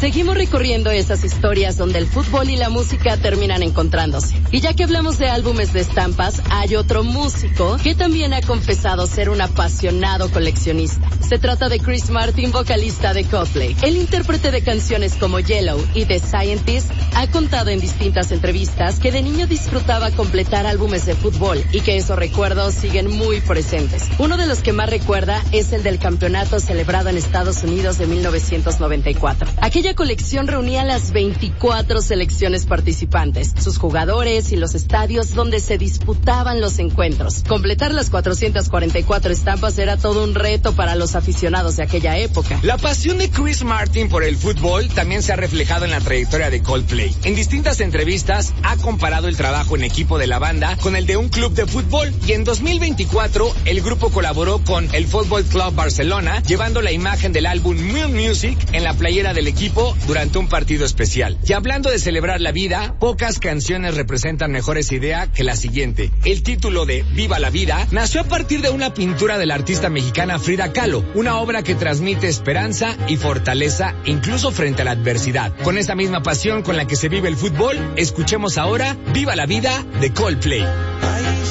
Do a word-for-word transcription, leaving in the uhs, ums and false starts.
Seguimos recorriendo esas historias donde el fútbol y la música terminan encontrándose. Y ya que hablamos de álbumes de estampas, hay otro músico que también ha confesado ser un apasionado coleccionista. Se trata de Chris Martin, vocalista de Coldplay. El intérprete de canciones como Yellow y The Scientist ha contado en distintas entrevistas que de niño disfrutaba completar álbumes de fútbol y que esos recuerdos siguen muy presentes. Uno de los que más recuerda es el del campeonato celebrado en Estados Unidos de mil novecientos noventa y cuatro. Aquella colección reunía las veinticuatro selecciones participantes, sus jugadores y los estadios donde se disputaban los encuentros. Completar las cuatrocientas cuarenta y cuatro estampas era todo un reto para los aficionados de aquella época. La pasión de Chris Martin por el fútbol también se ha reflejado en la trayectoria de Coldplay. En distintas entrevistas ha comparado el trabajo en equipo de la banda con el de un club de fútbol y en dos mil veinticuatro el grupo colaboró con el Football Club Barcelona, llevando la imagen del álbum New Music en la playera del equipo durante un partido especial. Y hablando de celebrar la vida, pocas canciones representan mejores ideas que la siguiente. El título de Viva la Vida nació a partir de una pintura de la artista mexicana Frida Kahlo, una obra que transmite esperanza y fortaleza incluso frente a la adversidad. Con esa misma pasión con la que se vive el fútbol, escuchemos ahora Viva la Vida de Coldplay.